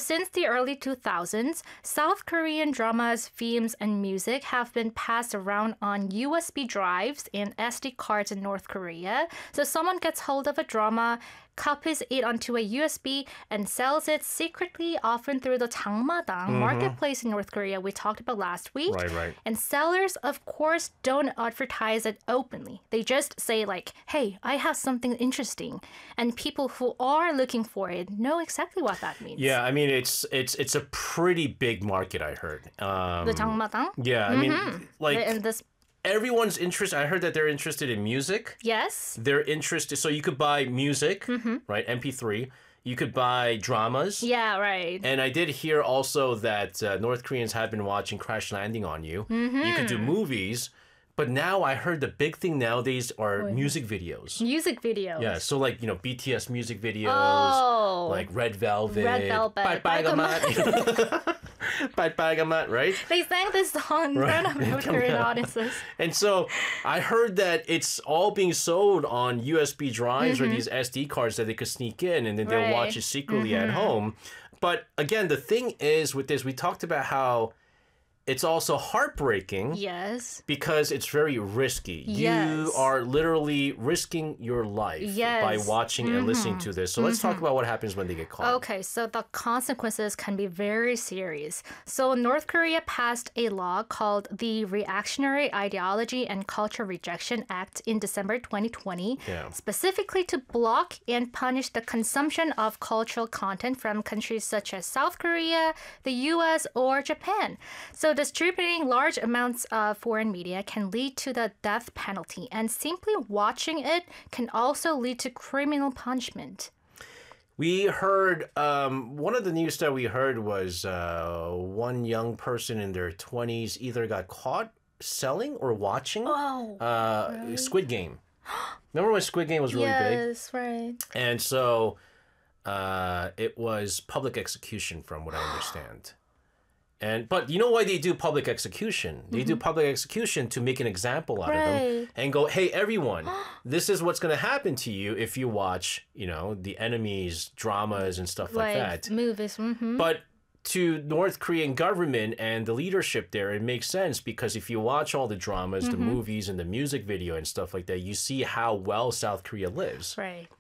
since the early 2000s, South Korean dramas, films, and music have been passed around on USB drives and SD cards in North Korea. So someone gets hold of a drama, copies it onto a USB, and sells it secretly, often through the 장마당 marketplace in North Korea we talked about last week. Right. And sellers, of course, don't advertise it openly. They just say like, hey, I have something interesting. And people who are looking for it know exactly what that means. Yeah, I mean, it's a pretty big market, I heard. The 장마당? Yeah, I mean, like... And this everyone's interested. I heard that they're interested in music. Yes. They're interested. So you could buy music, right? MP3. You could buy dramas. Yeah, right. And I did hear also that North Koreans have been watching Crash Landing on You. You could do movies. But now I heard the big thing nowadays are music videos. Music videos. Yeah, so like, BTS music videos, like Red Velvet. Red Velvet. 빨빨가맛, right? They sang this song in front of North Korean audiences. And so I heard that it's all being sold on USB drives or these SD cards that they could sneak in and then they'll watch it secretly at home. But again, the thing is with this, we talked about how it's also heartbreaking. Yes. Because it's very risky. Yes. You are literally risking your life by watching and listening to this. So let's talk about what happens when they get caught. Okay, so the consequences can be very serious. So North Korea passed a law called the Reactionary Ideology and Culture Rejection Act in December 2020, specifically to block and punish the consumption of cultural content from countries such as South Korea, the US, or Japan. So distributing large amounts of foreign media can lead to the death penalty, and simply watching it can also lead to criminal punishment. We heard, one of the news that we heard was one young person in their 20s either got caught selling or watching Squid Game. Remember when Squid Game was really big? Yes, right. And so it was public execution from what I understand. But you know why they do public execution? They do public execution to make an example out of them and go, hey, everyone, this is what's going to happen to you if you watch, the enemy's dramas and stuff like that. Movies. But to North Korean government and the leadership there, it makes sense because if you watch all the dramas, the movies and the music video and stuff like that, you see how well South Korea lives. Right.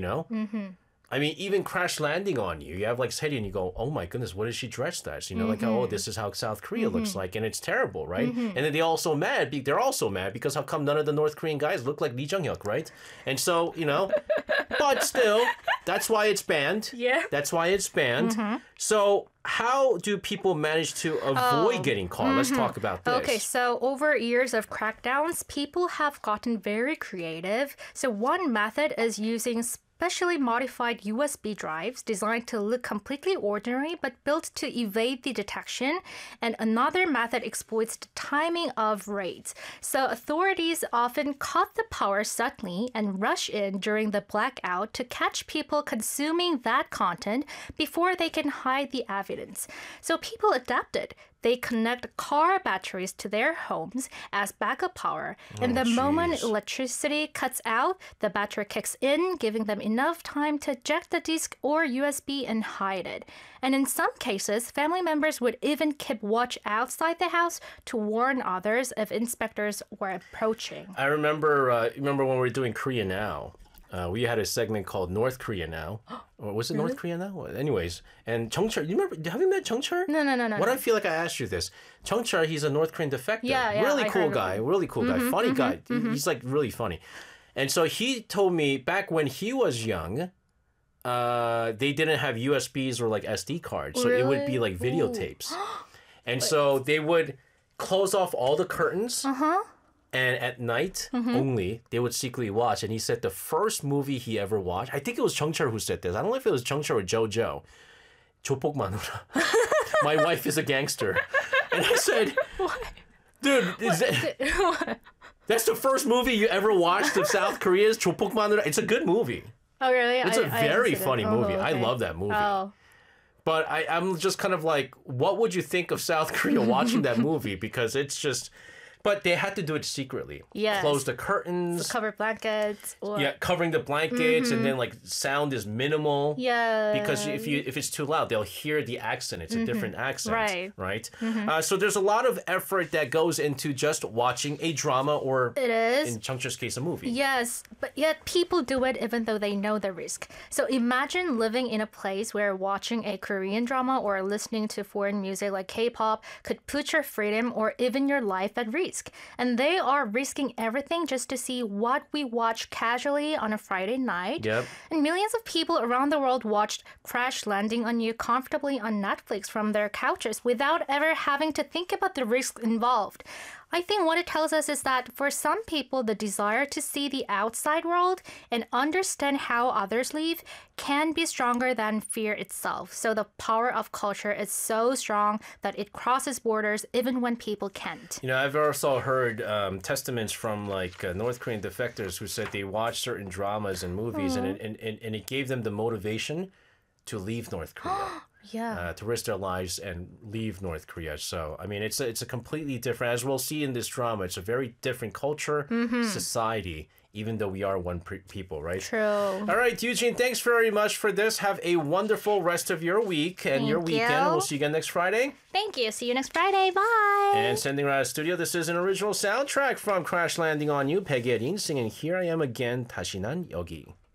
I mean, even Crash Landing on You, you have like Seri and you go, oh my goodness, what is she dressed as? Like, oh, this is how South Korea looks like, and it's terrible, right? And then they're also mad because how come none of the North Korean guys look like Lee Jung-hyuk, right? And so, but still, that's why it's banned. Yeah. That's why it's banned. So how do people manage to avoid getting caught? Let's talk about this. Okay, so over years of crackdowns, people have gotten very creative. So one method is using specially modified USB drives designed to look completely ordinary but built to evade the detection. And another method exploits the timing of raids. So authorities often cut the power suddenly and rush in during the blackout to catch people consuming that content before they can hide the evidence. So people adapted. They connect car batteries to their homes as backup power. And the moment electricity cuts out, the battery kicks in, giving them enough time to eject the disk or USB and hide it. And in some cases, family members would even keep watch outside the house to warn others if inspectors were approaching. I remember when we were doing Korea Now. We had a segment called North Korea Now. Or was it North Korea Now? Anyways, and Jung-chul, you remember, have you met Jung-chul? No. What I feel like I asked you this. Jung-chul, he's a North Korean defector. Yeah, really cool guy, funny guy. He's like really funny. And so he told me back when he was young, they didn't have USBs or like SD cards. So it would be like videotapes. And so they would close off all the curtains. And at night only, they would secretly watch. And he said the first movie he ever watched, I think it was Jung-chul who said this. I don't know if it was Jung-chul or JoJo. 조폭 마누라. My wife is a gangster. And I said, what? Dude, that's the first movie you ever watched of South Korea's 조폭 마누라? It's a good movie. Oh, really? It's a very funny movie. Okay. I love that movie. Oh. But I'm just kind of like, what would you think of South Korea watching that movie? Because it's just... But they had to do it secretly. Yes. Close the curtains. Cover blankets. Or... Yeah, covering the blankets, and then like sound is minimal. Yeah. Because if it's too loud, they'll hear the accent. It's a different accent. Right. Right. So there's a lot of effort that goes into just watching a drama or, it is. in Changcha's case, a movie. Yes, but yet people do it even though they know the risk. So imagine living in a place where watching a Korean drama or listening to foreign music like K-pop could put your freedom or even your life at risk. And they are risking everything just to see what we watch casually on a Friday night. Yep. And millions of people around the world watched Crash Landing on You comfortably on Netflix from their couches without ever having to think about the risks involved. I think what it tells us is that for some people, the desire to see the outside world and understand how others live can be stronger than fear itself. So the power of culture is so strong that it crosses borders even when people can't. You know, I've also heard testaments from like North Korean defectors who said they watched certain dramas and movies and it gave them the motivation to leave North Korea. Yeah. To risk their lives and leave North Korea. So, I mean, it's a completely different, as we'll see in this drama, it's a very different culture, society, even though we are one people, right? True. All right, Eugene, thanks very much for this. Have a wonderful rest of your week and your weekend. We'll see you again next Friday. Thank you. See you next Friday. Bye. And sending right out of the studio, this is an original soundtrack from Crash Landing on You, Peggy Edin singing Here I Am Again, 다시 난 여기.